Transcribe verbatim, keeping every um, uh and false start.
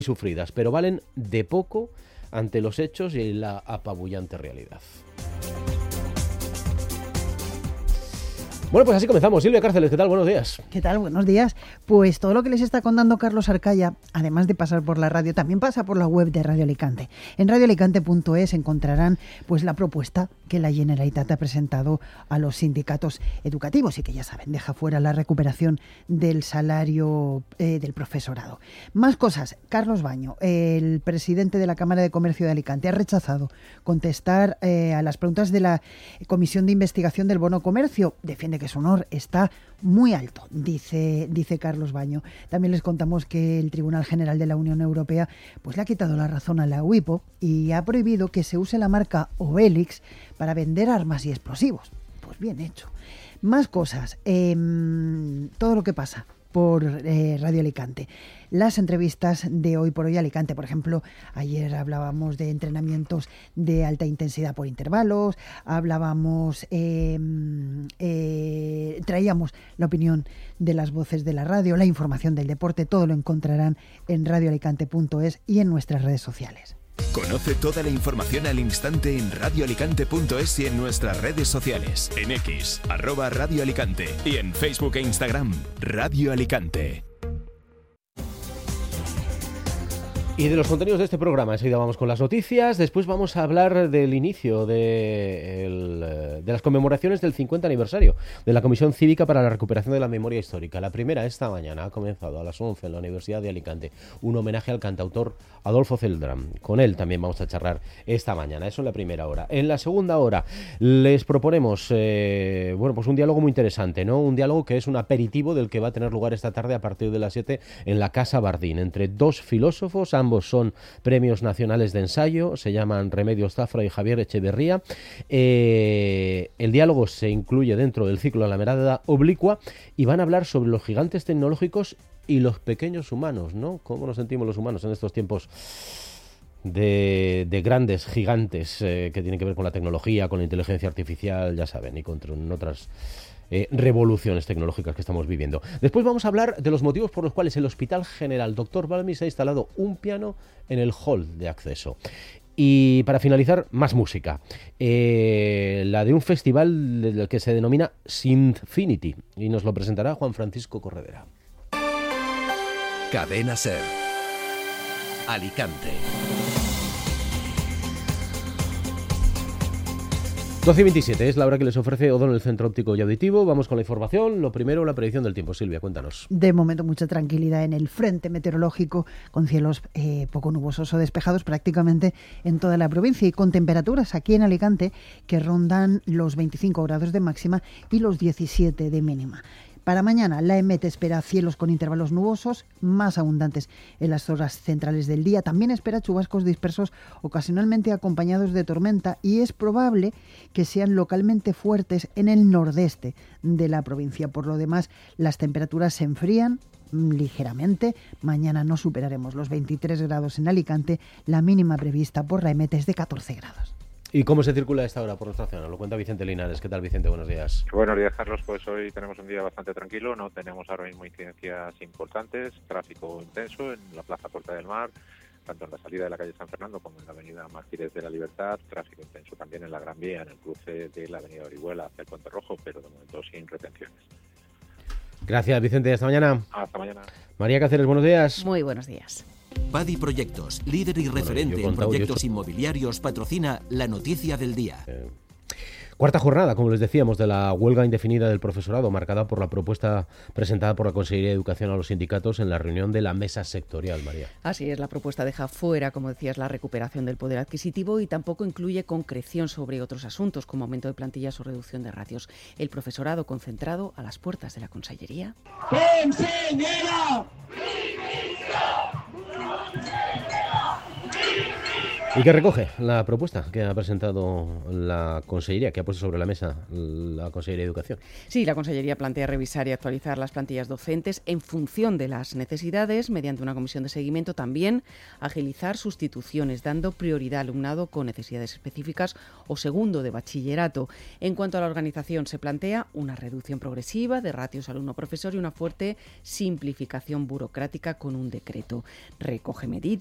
sufridas, pero valen de poco ante los hechos y la apabullante realidad. Bueno, pues así comenzamos. Silvia Cárceles, ¿qué tal? Buenos días. ¿Qué tal? Buenos días. Pues todo lo que les está contando Carlos Arcaya, además de pasar por la radio, también pasa por la web de Radio Alicante. En radio alicante punto es encontrarán pues la propuesta que la Generalitat ha presentado a los sindicatos educativos y que ya saben, deja fuera la recuperación del salario eh, del profesorado. Más cosas. Carlos Baño, el presidente de la Cámara de Comercio de Alicante, ha rechazado contestar eh, a las preguntas de la Comisión de Investigación del Bono Comercio. Defiende que su honor está muy alto, dice, dice Carlos Baño. También les contamos que el Tribunal General de la Unión Europea pues le ha quitado la razón a la WIPO y ha prohibido que se use la marca Obelix para vender armas y explosivos. Pues bien hecho. Más cosas. Eh, todo lo que pasa por eh, Radio Alicante. Las entrevistas de Hoy por Hoy Alicante, por ejemplo, ayer hablábamos de entrenamientos de alta intensidad por intervalos, hablábamos, eh, eh, traíamos la opinión de las voces de la radio, la información del deporte, todo lo encontrarán en radio alicante punto es y en nuestras redes sociales. Conoce toda la información al instante en radio alicante punto es y en nuestras redes sociales, en X, arroba Radio Alicante, y en Facebook e Instagram, Radio Alicante. Y de los contenidos de este programa, enseguida vamos con las noticias, después vamos a hablar del inicio de, el, de las conmemoraciones del cincuenta aniversario de la Comisión Cívica para la Recuperación de la Memoria Histórica. La primera esta mañana ha comenzado a las once en la Universidad de Alicante, un homenaje al cantautor Adolfo Celdrán. Con él también vamos a charlar esta mañana, eso en la primera hora. En la segunda hora les proponemos eh, bueno, pues un diálogo muy interesante, ¿no? Un diálogo que es un aperitivo del que va a tener lugar esta tarde a partir de las siete en la Casa Bardín, entre dos filósofos. Ambos son premios nacionales de ensayo, se llaman Remedios Zafra y Javier Echeverría. Eh, el diálogo se incluye dentro del ciclo La Mirada Oblicua y van a hablar sobre los gigantes tecnológicos y los pequeños humanos, ¿no? ¿Cómo nos sentimos los humanos en estos tiempos de, de grandes gigantes eh, que tienen que ver con la tecnología, con la inteligencia artificial, ya saben, y con otras Eh, revoluciones tecnológicas que estamos viviendo? Después vamos a hablar de los motivos por los cuales el Hospital General Doctor Balmis ha instalado un piano en el hall de acceso. Y para finalizar, más música. Eh, la de un festival que se denomina Synthfinity, y nos lo presentará Juan Francisco Corredera. Cadena SER. Alicante. doce y veintisiete es la hora que les ofrece Odón, el Centro Óptico y Auditivo. Vamos con la información. Lo primero, la predicción del tiempo. Silvia, cuéntanos. De momento, mucha tranquilidad en el frente meteorológico, con cielos eh, poco nubosos o despejados prácticamente en toda la provincia y con temperaturas aquí en Alicante que rondan los veinticinco grados de máxima y los diecisiete de mínima. Para mañana, la EMET espera cielos con intervalos nubosos más abundantes en las horas centrales del día. También espera chubascos dispersos ocasionalmente acompañados de tormenta y es probable que sean localmente fuertes en el nordeste de la provincia. Por lo demás, las temperaturas se enfrían ligeramente. Mañana no superaremos los veintitrés grados en Alicante. La mínima prevista por la EMET es de catorce grados. ¿Y cómo se circula a esta hora por nuestra zona? Lo cuenta Vicente Linares. ¿Qué tal, Vicente? Buenos días. Buenos días, Carlos. Pues hoy tenemos un día bastante tranquilo. No tenemos ahora mismo incidencias importantes. Tráfico intenso en la Plaza Puerta del Mar, tanto en la salida de la calle San Fernando como en la avenida Mártires de la Libertad. Tráfico intenso también en la Gran Vía, en el cruce de la avenida Orihuela hacia el Puente Rojo, pero de momento sin retenciones. Gracias, Vicente. Hasta mañana. Hasta mañana. María Cáceres, buenos días. Muy buenos días. Padi Proyectos, líder y referente bueno, en proyectos inmobiliarios, patrocina la noticia del día. Eh, cuarta jornada, como les decíamos, de la huelga indefinida del profesorado, marcada por la propuesta presentada por la Consejería de Educación a los sindicatos en la reunión de la mesa sectorial, María. Así es, la propuesta deja fuera, como decías, la recuperación del poder adquisitivo y tampoco incluye concreción sobre otros asuntos, como aumento de plantillas o reducción de ratios. El profesorado concentrado a las puertas de la Consellería. ¡Consejera! ¿Y qué recoge la propuesta que ha presentado la Consellería, que ha puesto sobre la mesa la Consellería de Educación? Sí, la Consellería plantea revisar y actualizar las plantillas docentes en función de las necesidades, mediante una comisión de seguimiento. También agilizar sustituciones, dando prioridad al alumnado con necesidades específicas o segundo de bachillerato. En cuanto a la organización, se plantea una reducción progresiva de ratios alumno-profesor y una fuerte simplificación burocrática con un decreto. Recoge medidas